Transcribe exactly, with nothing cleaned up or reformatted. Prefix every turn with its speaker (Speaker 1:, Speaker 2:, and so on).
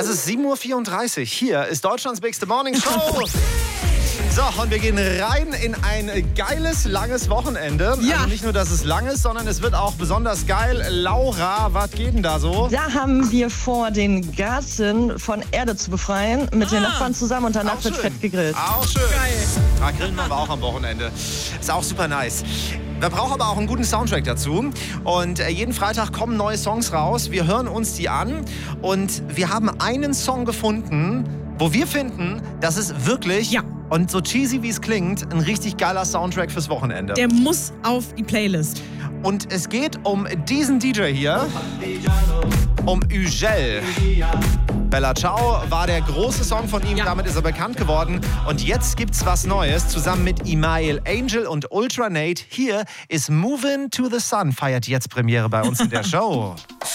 Speaker 1: Es ist sieben Uhr vierunddreißig. Hier ist Deutschlands Bigste Morning Show. So, und wir gehen rein in ein geiles, langes Wochenende.
Speaker 2: Ja.
Speaker 1: Also nicht nur, dass es lang ist, sondern es wird auch besonders geil. Laura, was geht denn da so?
Speaker 3: Da haben wir vor, den Garten von Erde zu befreien, mit
Speaker 2: Ah.
Speaker 3: den Nachbarn zusammen und danach
Speaker 1: Auch
Speaker 3: wird
Speaker 1: schön.
Speaker 3: fett gegrillt.
Speaker 1: Auch schön.
Speaker 2: Geil.
Speaker 1: Ah, grillen machen wir auch am Wochenende. Ist auch super nice. Wir brauchen aber auch einen guten Soundtrack dazu. Und äh, jeden Freitag kommen neue Songs raus. Wir hören uns die an. Und wir haben einen Song gefunden, wo wir finden, das ist wirklich,
Speaker 2: Ja.
Speaker 1: und so cheesy wie es klingt, ein richtig geiler Soundtrack fürs Wochenende.
Speaker 2: Der muss auf die Playlist.
Speaker 1: Und es geht um diesen D J hier, um Ugel. Bella Ciao war der große Song von ihm,
Speaker 2: Ja.
Speaker 1: damit ist er bekannt geworden. Und jetzt gibt's was Neues, zusammen mit Imael Angel und Ultra Nate. Hier ist Movin' to the Sun, feiert jetzt Premiere bei uns in der Show.